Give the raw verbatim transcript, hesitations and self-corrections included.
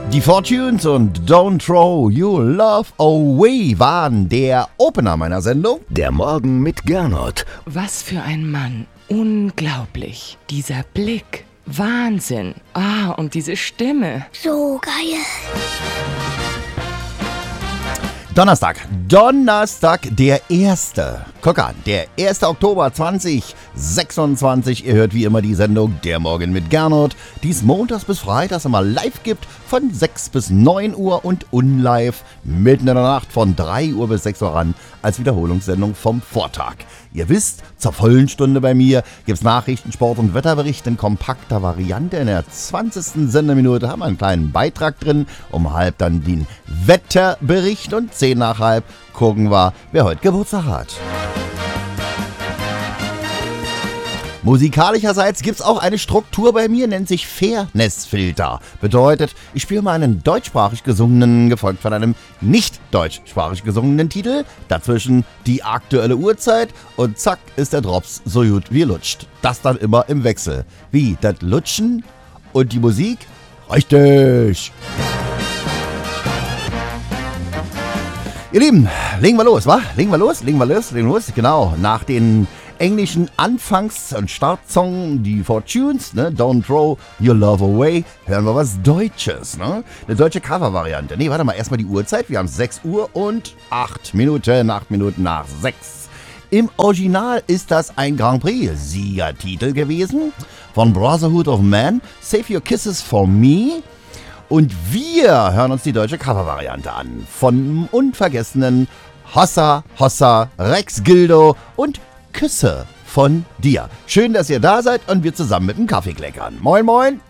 Die Fortunes und Don't Throw Your Love Away waren der Opener meiner Sendung. Der Morgen mit Gernot. Was für ein Mann. Unglaublich. Dieser Blick. Wahnsinn. Ah, und diese Stimme. So geil. Donnerstag, Donnerstag, der erste. Guck an, der erste Oktober zweitausendsechsundzwanzig. Ihr hört wie immer die Sendung Der Morgen mit Gernot, die es montags bis freitags immer live gibt, von sechs bis neun Uhr und unlive mitten in der Nacht von drei Uhr bis sechs Uhr ran als Wiederholungssendung vom Vortag. Ihr wisst, zur vollen Stunde bei mir gibt's Nachrichten, Sport und Wetterbericht in kompakter Variante. In der zwanzigsten Sendeminute haben wir einen kleinen Beitrag drin. Um halb dann den Wetterbericht und zehn nach halb gucken wir, wer heute Geburtstag hat. Musikalischerseits gibt's auch eine Struktur bei mir, nennt sich Fairness-Filter. Bedeutet, ich spiele mal einen deutschsprachig gesungenen, gefolgt von einem nicht deutschsprachig gesungenen Titel. Dazwischen die aktuelle Uhrzeit und zack ist der Drops so gut wie lutscht. Das dann immer im Wechsel. Wie, das Lutschen und die Musik? Richtig! Ihr Lieben, legen wir los, wa? Legen wir los, legen wir los, legen wir los. Genau, nach den englischen Anfangs- und Startsong, die Fortunes, ne? Don't Throw Your Love Away, hören wir was Deutsches, ne? Eine deutsche Covervariante. Nee, warte mal, erstmal die Uhrzeit. Wir haben sechs Uhr und acht Minuten, acht Minuten nach sechs. Im Original ist das ein Grand Prix-Siegertitel gewesen von Brotherhood of Man, Save Your Kisses for Me. Und wir hören uns die deutsche Covervariante an von unvergessenen Hossa, Hossa, Rex Gildo und Küsse von dir. Schön, dass ihr da seid und wir zusammen mit dem Kaffee kleckern. Moin, moin.